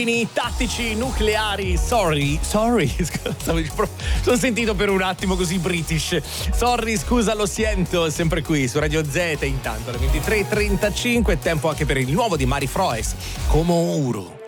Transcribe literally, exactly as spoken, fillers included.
Tattici nucleari, sorry, sorry, sono sentito per un attimo così british. Sorry, scusa, lo sento, sempre qui su Radio Z. Intanto alle ventitré e trentacinque, tempo anche per il nuovo di Mari Froes, Como Ouro.